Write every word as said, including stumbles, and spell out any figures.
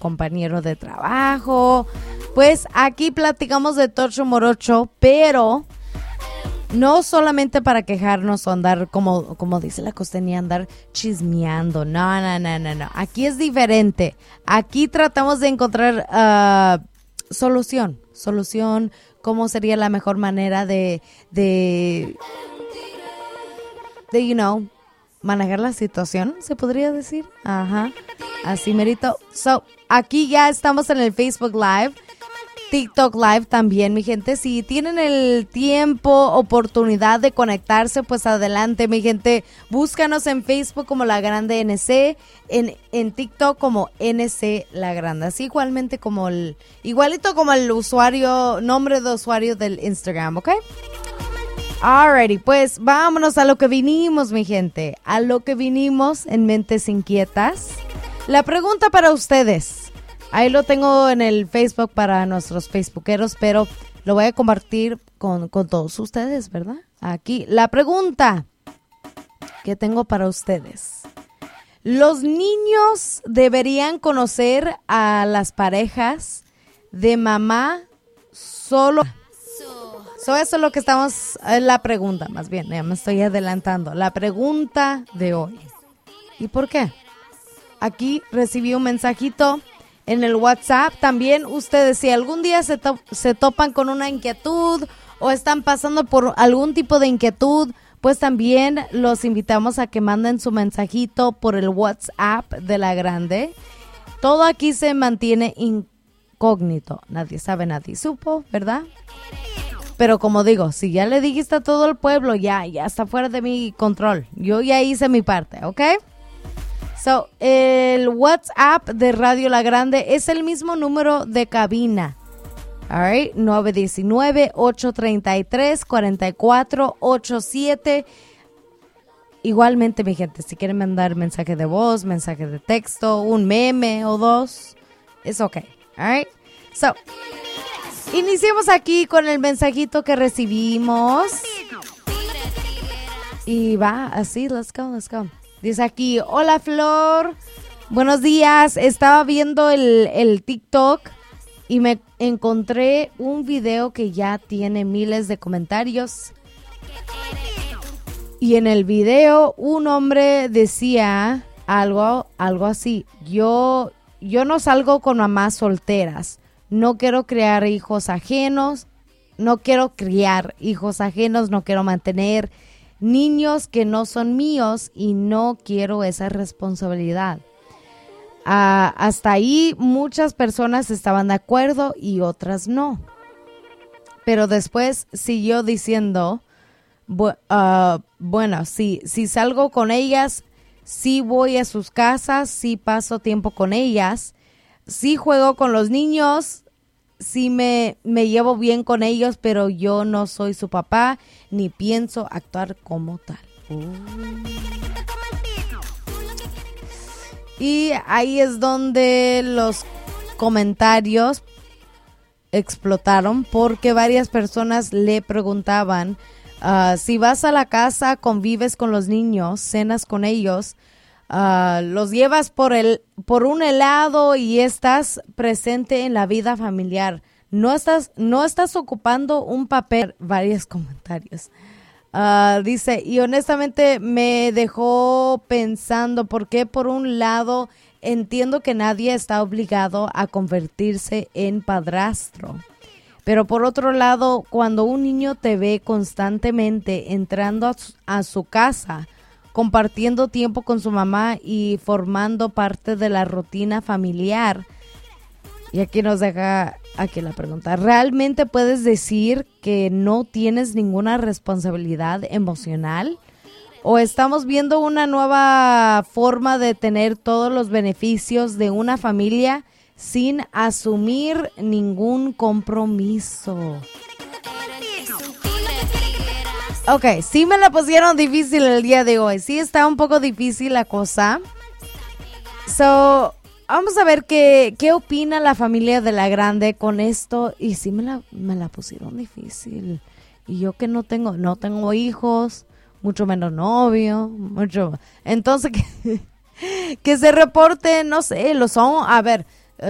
compañero de trabajo. Pues aquí platicamos de tocho morocho, pero no solamente para quejarnos o andar, como, como dice la costeña, andar chismeando. No, no, no, no, no. Aquí es diferente. Aquí tratamos de encontrar uh, solución. Solución, cómo sería la mejor manera de, de, de, you know, manejar la situación, se podría decir. Ajá. Así merito. So, aquí ya estamos en el Facebook Live. TikTok Live también, mi gente. Si tienen el tiempo, oportunidad de conectarse, pues adelante, mi gente. Búscanos en Facebook como La Grande N C, en, en TikTok como N C La Grande. Así igualmente como el, igualito como el usuario, nombre de usuario del Instagram, ¿ok? Alrighty, pues vámonos a lo que vinimos, mi gente. A lo que vinimos en Mentes Inquietas. La pregunta para ustedes. Ahí lo tengo en el Facebook para nuestros facebookeros, pero lo voy a compartir con, con todos ustedes, ¿verdad? Aquí, la pregunta que tengo para ustedes. ¿Los niños deberían conocer a las parejas de mamá solo? So, eso es lo que estamos, es la pregunta, más bien, ya me estoy adelantando. La pregunta de hoy. ¿Y por qué? Aquí recibí un mensajito en el WhatsApp. También ustedes, si algún día se, to- se topan con una inquietud o están pasando por algún tipo de inquietud, pues también los invitamos a que manden su mensajito por el WhatsApp de La Grande. Todo aquí se mantiene incógnito. Nadie sabe, nadie supo, ¿verdad? Pero como digo, si ya le dijiste a todo el pueblo, ya, ya está fuera de mi control. Yo ya hice mi parte, ¿ok? So, el WhatsApp de Radio La Grande es el mismo número de cabina. All right, nueve uno nueve, ocho tres tres, cuatro cuatro ocho siete. Igualmente, mi gente, si quieren mandar mensaje de voz, mensaje de texto, un meme o dos, es ok. All right. So, iniciemos aquí con el mensajito que recibimos. Y va así, let's go, let's go. Dice aquí, hola Flor, buenos días, estaba viendo el, el TikTok y me encontré un video que ya tiene miles de comentarios. Y en el video un hombre decía algo, algo así, yo, yo no salgo con mamás solteras, no quiero criar hijos ajenos, no quiero criar hijos ajenos, no quiero mantener niños que no son míos y no quiero esa responsabilidad. Uh, hasta ahí muchas personas estaban de acuerdo y otras no. Pero después siguió diciendo, bu- uh, bueno, si, si salgo con ellas, sí voy a sus casas, sí paso tiempo con ellas, sí juego con los niños, sí me, me llevo bien con ellos, pero yo no soy su papá, ni pienso actuar como tal. Uh. Y ahí es donde los comentarios explotaron, porque varias personas le preguntaban, uh, si vas a la casa, convives con los niños, cenas con ellos, Uh, los llevas por el por un helado y estás presente en la vida familiar. No estás no estás ocupando un papel. Varios comentarios. Uh, dice, y honestamente me dejó pensando, porque por un lado entiendo que nadie está obligado a convertirse en padrastro. Pero por otro lado, cuando un niño te ve constantemente entrando a su, a su casa, compartiendo tiempo con su mamá y formando parte de la rutina familiar. Y aquí nos deja aquí la pregunta. ¿Realmente puedes decir que no tienes ninguna responsabilidad emocional? ¿O estamos viendo una nueva forma de tener todos los beneficios de una familia sin asumir ningún compromiso? Ok, sí me la pusieron difícil el día de hoy. Sí está un poco difícil la cosa. So, vamos a ver qué, qué opina la familia de La Grande con esto. Y sí me la, me la pusieron difícil. Y yo que no tengo, no tengo hijos, mucho menos novio, mucho. Entonces, que, que se reporte, no sé, los son, a ver,